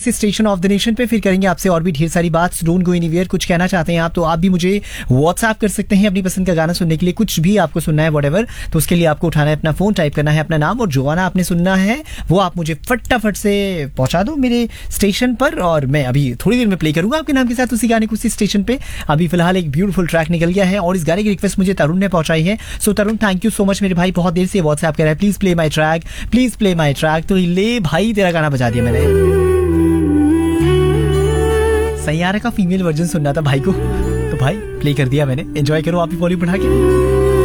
इस station of the nation पे, फिर करेंगे आपसे और भी ढेर सारी बात। Don't go anywhere. कुछ कहना चाहते हैं आप तो आप भी मुझे व्हाट्सएप कर सकते हैं अपनी पसंद का गाना सुनने के लिए। कुछ भी आपको सुनना है व्हाटएवर, तो उसके लिए आपको उठाना है अपना फोन, टाइप करना है अपना नाम और जो गाना आपने सुनना है वो आप मुझे फटाफट से पहुंचा दो मेरे स्टेशन पर, और मैं अभी थोड़ी देर में प्ले करूंगा आपके नाम के साथ उसी गाने को उसी स्टेशन पे। अभी फिलहाल एक ब्यूटीफुल ट्रैक निकल गया है और इस गाने की रिक्वेस्ट मुझे तरुण ने पहुंचाई है। सो तरुण, थैंक यू सो मच मेरे भाई, बहुत देर से व्हाट्सएप कर रहा है, please play my track, please play my track. तो ले भाई, तेरा गाना बजा दिया मैंने। सैयारा का फीमेल वर्जन सुनना था भाई को, तो भाई प्ले कर दिया मैंने। एंजॉय करो आप भी वॉल्यूम बढ़ा के।